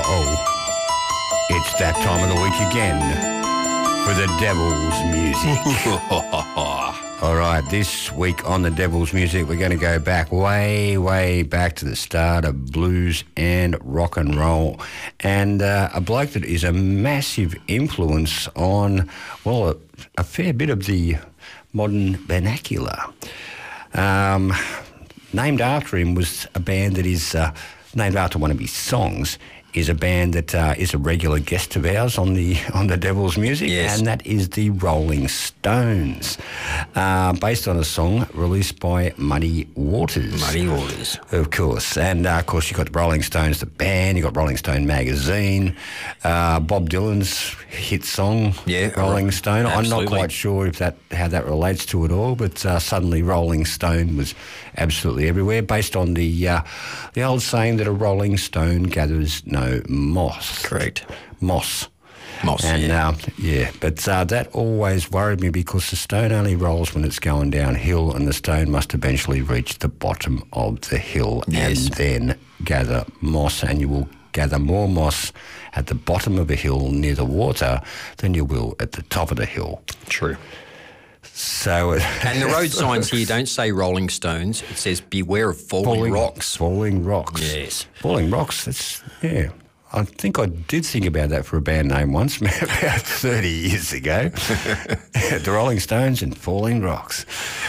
It's that time of the week again for the Devil's Music. All right, this week on the Devil's Music, we're going to go back way back to the start of blues and rock and roll. And a bloke that is a massive influence on, well, a fair bit of the modern vernacular. Named after him was a band that is named after one of his songs. Is a band that is a regular guest of ours on the Devil's Music, yes. And that is the Rolling Stones, based on a song released by Muddy Waters. Muddy Waters. Of course. And, of course, you've got Rolling Stones, the band, you've got Rolling Stone magazine, Bob Dylan's hit song, Rolling Stone. Absolutely. I'm not quite sure if how that relates to it all, but suddenly Rolling Stone was absolutely everywhere, based on the old saying that a Rolling Stone gathers no moss. Correct. Moss. And But that always worried me because the stone only rolls when it's going downhill, and the stone must eventually reach the bottom of the hill and then gather moss, and you will gather more moss at the bottom of a hill near the water than you will at the top of the hill. True. So, and the road signs here don't say Rolling Stones. It says beware of falling rocks. Falling rocks. Yes. Falling rocks, that's, yeah. I think I did think about that for a band name once, about 30 years ago. The Rolling Stones and Falling Rocks.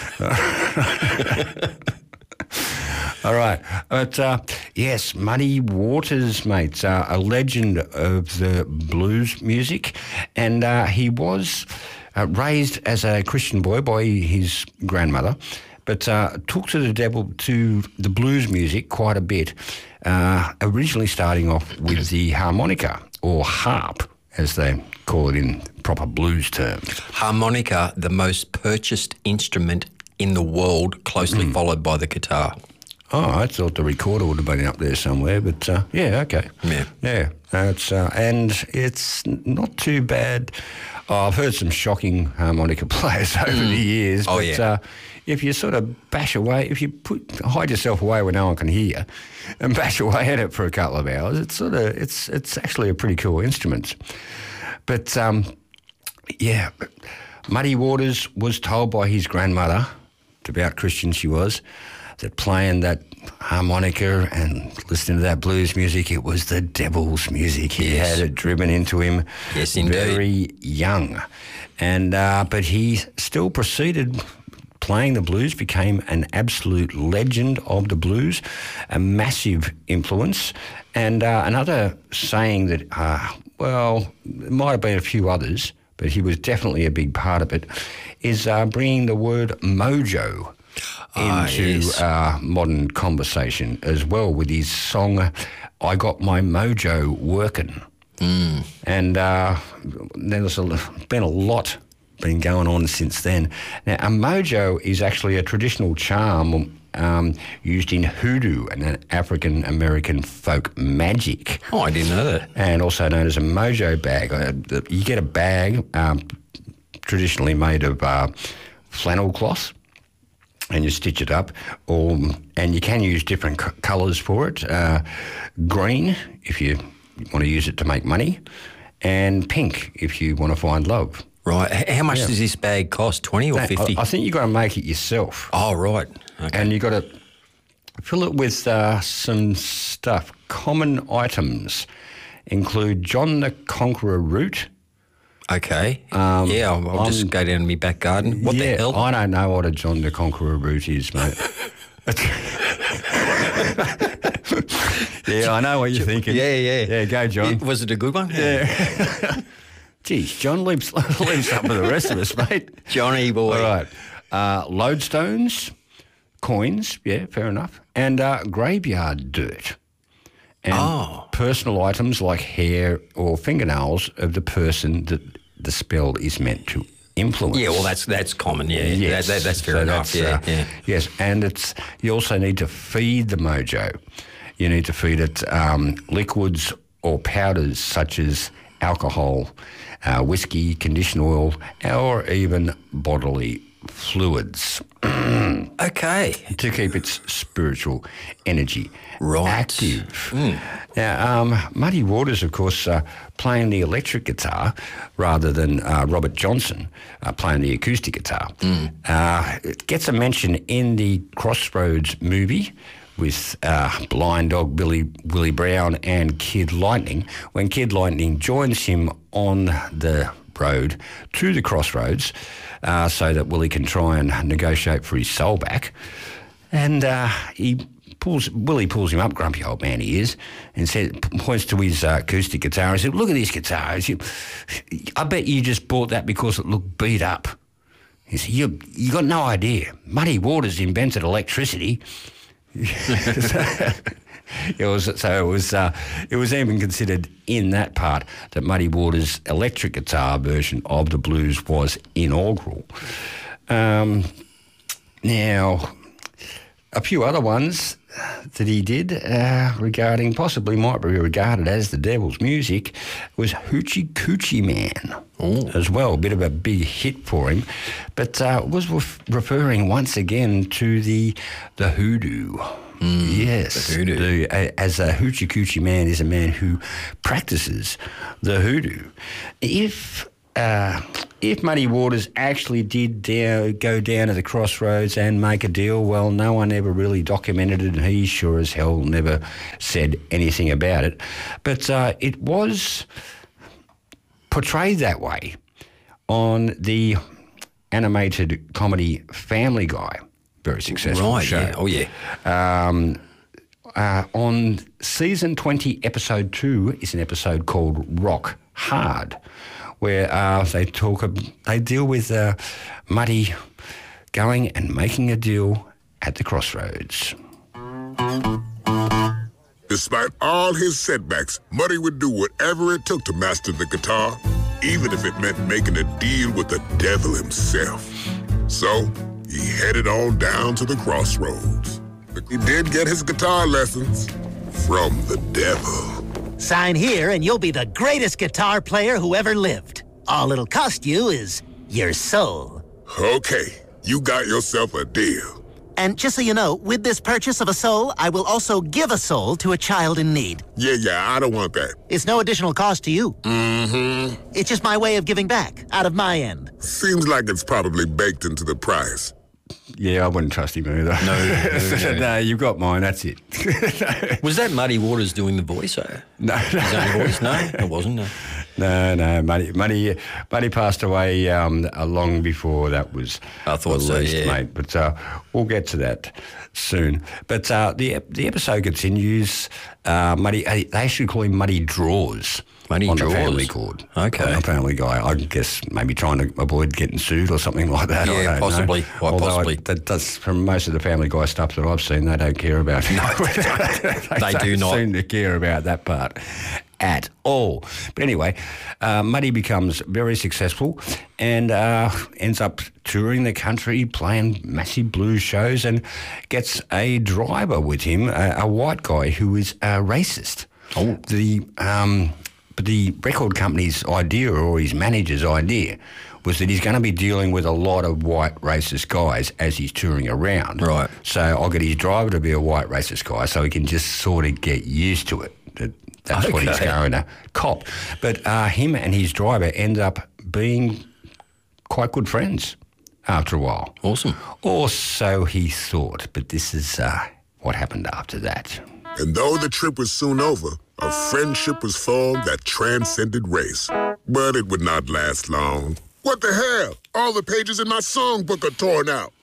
All right. But, yes, Muddy Waters, mate, a legend of the blues music. And he was raised as a Christian boy by his grandmother, but took to the blues music quite a bit, originally starting off with the harmonica, or harp, as they call it in proper blues terms. Harmonica, the most purchased instrument in the world, closely followed by the guitar. Oh, I thought the recorder would have been up there somewhere, but okay. Yeah. And it's not too bad. Oh, I've heard some shocking harmonica players over the years, but if you sort of bash away, if you hide yourself away where no one can hear and bash away at it for a couple of hours, it's actually a pretty cool instrument. But, Muddy Waters was told by his grandmother, devout Christian she was, that playing that harmonica and listening to that blues music, it was the devil's music. He had it driven into him very young. And but he still proceeded playing the blues, became an absolute legend of the blues, a massive influence. And another saying that, there might have been a few others, but he was definitely a big part of it, is bringing the word mojo into modern conversation as well, with his song, I Got My Mojo Workin'. And there's been a lot been going on since then. Now, a mojo is actually a traditional charm used in hoodoo and an African-American folk magic. Oh, I didn't know that. And also known as a mojo bag. You get a bag traditionally made of flannel cloth, and you stitch it up, and you can use different colours for it. Green, if you want to use it to make money, and pink, if you want to find love. Right. How much does this bag cost, 20 or 50? I think you've got to make it yourself. Oh, right. Okay. And you've got to fill it with some stuff. Common items include John the Conqueror root. Okay. I'll just go down to my back garden. What the hell? I don't know what a John the Conqueror root is, mate. I know what you're thinking. Yeah, go, John. Was it a good one? Yeah. Geez, John leaves some for the rest of us, mate. Johnny boy. All right. Lodestones, coins, fair enough, and graveyard dirt. And personal items like hair or fingernails of the person that the spell is meant to influence. Yeah, well, that's common. Yeah, yes. that's fair enough. Yes, and you also need to feed the mojo. You need to feed it liquids or powders such as alcohol, whiskey, conditioner oil, or even bodily fluids. Okay. to keep its spiritual energy active. Now, Muddy Waters, of course, playing the electric guitar rather than Robert Johnson playing the acoustic guitar. It gets a mention in the Crossroads movie with Blind Dog Willie Brown and Kid Lightning, when Kid Lightning joins him on the road to the Crossroads so that Willie can try and negotiate for his soul back. And Willie pulls him up, grumpy old man he is, and points to his acoustic guitar and says, "Look at this guitar. I bet you just bought that because it looked beat up." He said, "You got no idea. Muddy Waters invented electricity." It was even considered in that part that Muddy Waters' electric guitar version of the blues was inaugural. Now, a few other ones that he did regarding possibly might be regarded as the devil's music was Hoochie Coochie Man as well. A bit of a big hit for him, but was referring once again to the hoodoo. Yes, the hoodoo. As a Hoochie Coochie Man is a man who practices the hoodoo. If Muddy Waters actually did go down to the Crossroads and make a deal, well, no one ever really documented it, and he sure as hell never said anything about it. But it was portrayed that way on the animated comedy Family Guy. Very successful show. Yeah. Oh, yeah. On season 20, episode 2 is an episode called Rock Hard, where they deal with Muddy going and making a deal at the Crossroads. Despite all his setbacks, Muddy would do whatever it took to master the guitar, even if it meant making a deal with the devil himself. So he headed on down to the Crossroads. But he did get his guitar lessons from the devil. Sign here and you'll be the greatest guitar player who ever lived. All it'll cost you is your soul. Okay, you got yourself a deal. And just so you know, with this purchase of a soul, I will also give a soul to a child in need. Yeah, I don't want that. It's no additional cost to you. Mm-hmm. It's just my way of giving back, out of my end. Seems like it's probably baked into the price. Yeah, I wouldn't trust him either. No. No, you've got mine, that's it. Was that Muddy Waters doing the voice? No. His own voice? No, it wasn't. No. No, Muddy passed away long before that was I thought released, so, yeah. mate. But we'll get to that soon. But the episode continues. Muddy, they actually call him Muddy Draws. Muddy on Draws. the Family Court. Okay. On the Family Guy. I guess maybe trying to avoid getting sued or something like that. Yeah, I don't possibly. know. Quite Although possibly. That's from most of the Family Guy stuff that I've seen, they don't care about it. No, they do not. Seem to care about that part at all. But anyway, Muddy becomes very successful and ends up touring the country, playing massive blues shows, and gets a driver with him, a white guy who is a racist. Oh. The record company's idea, or his manager's idea, was that he's going to be dealing with a lot of white racist guys as he's touring around. Right. So I'll get his driver to be a white racist guy so he can just sort of get used to it. That's what he's going to cop. But him and his driver end up being quite good friends after a while. Awesome. Or so he thought. But this is what happened after that. And though the trip was soon over, a friendship was formed that transcended race. But it would not last long. What the hell? All the pages in my songbook are torn out.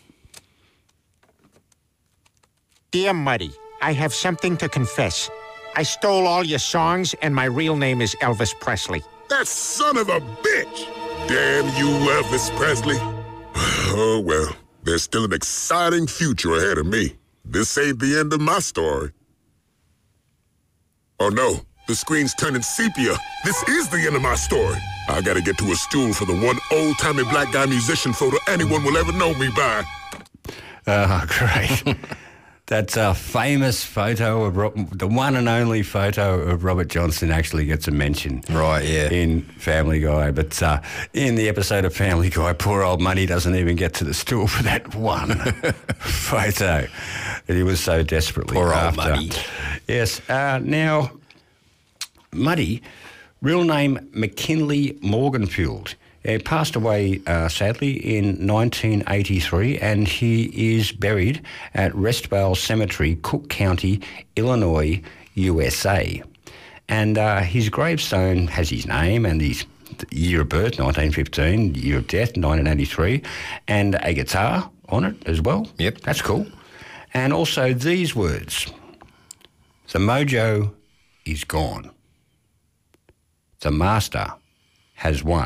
Dear Muddy, I have something to confess. I stole all your songs, and my real name is Elvis Presley. That son of a bitch! Damn you, Elvis Presley. Oh, well, there's still an exciting future ahead of me. This ain't the end of my story. Oh, no. The screen's turning sepia. This is the end of my story. I gotta get to a stool for the one old-timey black guy musician photo anyone will ever know me by. Oh, great. That famous photo of the one and only photo of Robert Johnson actually gets a mention. Right, yeah. In Family Guy. But in the episode of Family Guy, poor old Muddy doesn't even get to the stool for that one photo that he was so desperately Poor after. old Muddy. Yes. Now, Muddy, real name McKinley Morganfield. He passed away, sadly, in 1983, and he is buried at Restvale Cemetery, Cook County, Illinois, USA. And his gravestone has his name and his year of birth, 1915, year of death, 1983, and a guitar on it as well. Yep. That's cool. And also these words: the mojo is gone. The master has won. ...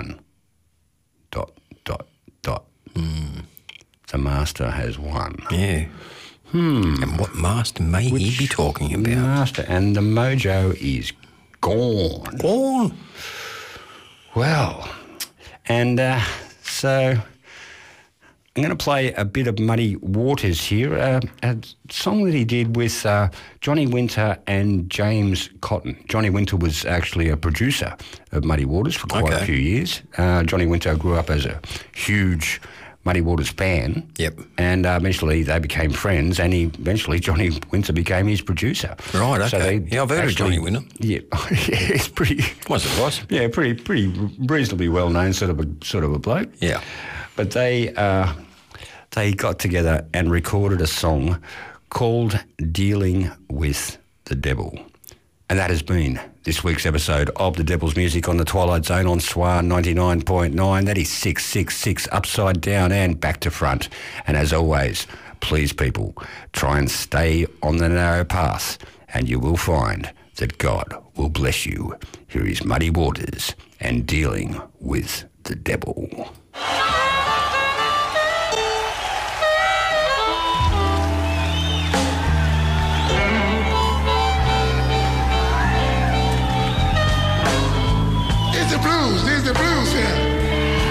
The master has won. Yeah. And what master may he be talking about? Master, and the mojo is gone. Gone. Well, and so I'm going to play a bit of Muddy Waters here, a song that he did with Johnny Winter and James Cotton. Johnny Winter was actually a producer of Muddy Waters for quite a few years. Johnny Winter grew up as a huge Muddy Waters fan. Yep. And eventually they became friends, and eventually Johnny Winter became his producer. Right, okay. So I've heard of Johnny Winter. Yeah, it's pretty... Was it was? Yeah, pretty reasonably well known sort of a bloke. Yeah. But they got together and recorded a song called "Dealing with the Devil," and that has been this week's episode of The Devil's Music on the Twilight Zone on SWR 99.9. That is 666 upside down and back to front. And as always, please people, try and stay on the narrow path, and you will find that God will bless you. Here is Muddy Waters and "Dealing with the Devil."